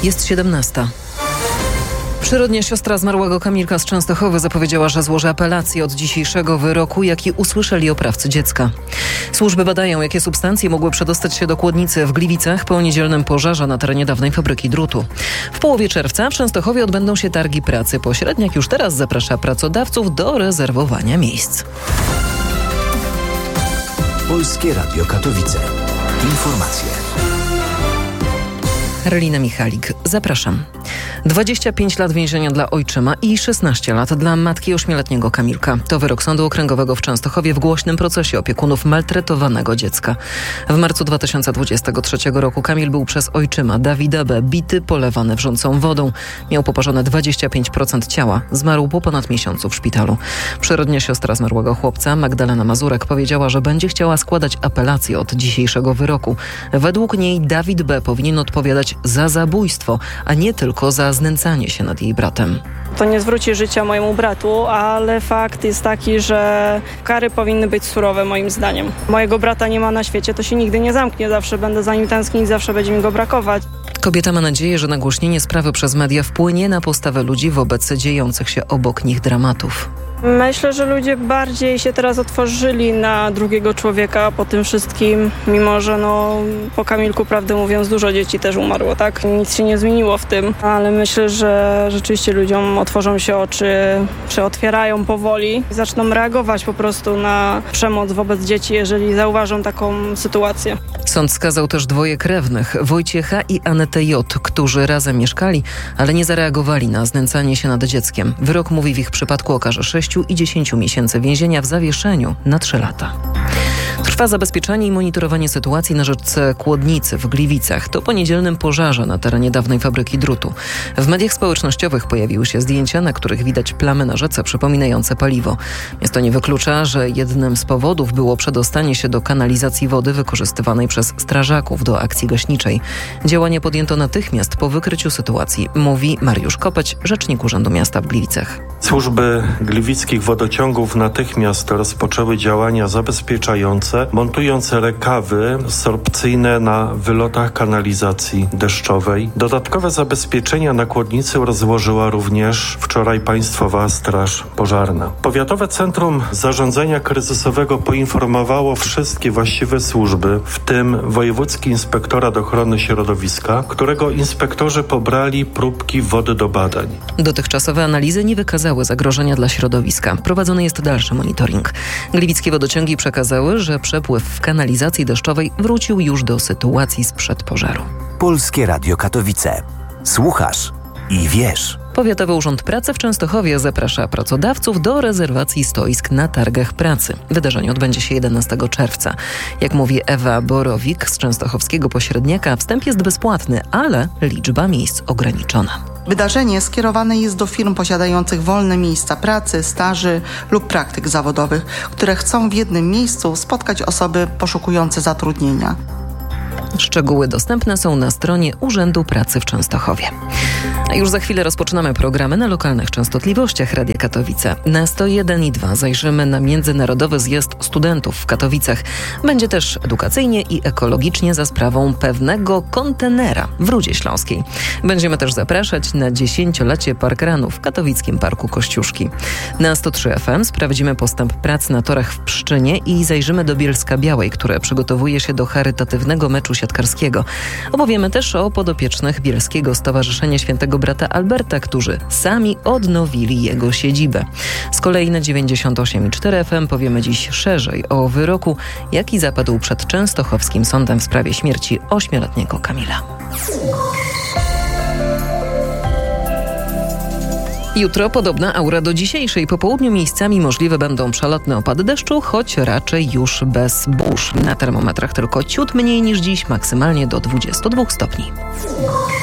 Jest 17. Przyrodnia siostra zmarłego Kamilka z Częstochowy zapowiedziała, że złoży apelację od dzisiejszego wyroku, jaki usłyszeli oprawcy dziecka. Służby badają, jakie substancje mogły przedostać się do kłodnicy w Gliwicach po niedzielnym pożarze na terenie dawnej fabryki drutu. W połowie czerwca w Częstochowie odbędą się targi pracy. Pośredniak już teraz zaprasza pracodawców do rezerwowania miejsc. Polskie Radio Katowice. Informacje. Relina Michalik, zapraszam. 25 lat więzienia dla ojczyma i 16 lat dla matki 8-letniego Kamilka. To wyrok Sądu Okręgowego w Częstochowie w głośnym procesie opiekunów maltretowanego dziecka. W marcu 2023 roku Kamil był przez ojczyma Dawida B. bity, polewany wrzącą wodą. Miał poparzone 25% ciała. Zmarł po ponad miesiącu w szpitalu. Przyrodnia siostra zmarłego chłopca, Magdalena Mazurek, powiedziała, że będzie chciała składać apelację od dzisiejszego wyroku. Według niej Dawid B. powinien odpowiadać za zabójstwo, a nie tylko za znęcanie się nad jej bratem. To nie zwróci życia mojemu bratu, ale fakt jest taki, że kary powinny być surowe moim zdaniem. Mojego brata nie ma na świecie, to się nigdy nie zamknie, zawsze będę za nim tęsknić, zawsze będzie mi go brakować. Kobieta ma nadzieję, że nagłośnienie sprawy przez media wpłynie na postawę ludzi wobec dziejących się obok nich dramatów. Myślę, że ludzie bardziej się teraz otworzyli na drugiego człowieka po tym wszystkim, mimo że po Kamilku, prawdę mówiąc, dużo dzieci też umarło, tak? Nic się nie zmieniło w tym, ale myślę, że rzeczywiście ludziom otworzą się oczy, otwierają powoli i zaczną reagować po prostu na przemoc wobec dzieci, jeżeli zauważą taką sytuację. Sąd skazał też dwoje krewnych, Wojciecha i Anetę J., którzy razem mieszkali, ale nie zareagowali na znęcanie się nad dzieckiem. Wyrok mówi w ich przypadku o karze 6 i 10 miesięcy więzienia w zawieszeniu na 3 lata. Trwa zabezpieczanie i monitorowanie sytuacji na rzece Kłodnicy w Gliwicach. To po niedzielnym pożarze na terenie dawnej fabryki drutu. W mediach społecznościowych pojawiły się zdjęcia, na których widać plamy na rzece przypominające paliwo. Miasto nie wyklucza, że jednym z powodów było przedostanie się do kanalizacji wody wykorzystywanej przez strażaków do akcji gaśniczej. Działanie podjęto natychmiast po wykryciu sytuacji, mówi Mariusz Kopeć, rzecznik Urzędu Miasta w Gliwicach. Służby gliwickich wodociągów natychmiast rozpoczęły działania zabezpieczające, montując rekawy sorpcyjne na wylotach kanalizacji deszczowej. Dodatkowe zabezpieczenia na Kłodnicy rozłożyła również wczoraj Państwowa Straż Pożarna. Powiatowe Centrum Zarządzania Kryzysowego poinformowało wszystkie właściwe służby, w tym Wojewódzki Inspektorat Ochrony Środowiska, którego inspektorzy pobrali próbki wody do badań. Dotychczasowe analizy nie wykazały zagrożenia dla środowiska. Prowadzony jest dalszy monitoring. Gliwickie wodociągi przekazały, że przepływ w kanalizacji deszczowej wrócił już do sytuacji sprzed pożaru. Polskie Radio Katowice. Słuchasz i wiesz. Powiatowy Urząd Pracy w Częstochowie zaprasza pracodawców do rezerwacji stoisk na targach pracy. Wydarzenie odbędzie się 11 czerwca. Jak mówi Ewa Borowik z częstochowskiego pośredniaka, wstęp jest bezpłatny, ale liczba miejsc ograniczona. Wydarzenie skierowane jest do firm posiadających wolne miejsca pracy, staży lub praktyk zawodowych, które chcą w jednym miejscu spotkać osoby poszukujące zatrudnienia. Szczegóły dostępne są na stronie Urzędu Pracy w Częstochowie. A już za chwilę rozpoczynamy programy na lokalnych częstotliwościach Radia Katowice. Na 101 i 2 zajrzymy na Międzynarodowy Zjazd Studentów w Katowicach. Będzie też edukacyjnie i ekologicznie za sprawą pewnego kontenera w Rudzie Śląskiej. Będziemy też zapraszać na 10-lecie parkrunu w katowickim Parku Kościuszki. Na 103 FM sprawdzimy postęp prac na torach w Pszczynie i zajrzymy do Bielska-Białej, które przygotowuje się do charytatywnego meczu siatkarskiego. Opowiemy też o podopiecznych Bielskiego Stowarzyszenia Świętego Brata Alberta, którzy sami odnowili jego siedzibę. Z kolei na 98,4 FM powiemy dziś szerzej o wyroku, jaki zapadł przed częstochowskim sądem w sprawie śmierci 8-letniego Kamila. Jutro podobna aura do dzisiejszej. Po południu miejscami możliwe będą przelotne opady deszczu, choć raczej już bez burz. Na termometrach tylko ciut mniej niż dziś, maksymalnie do 22 stopni.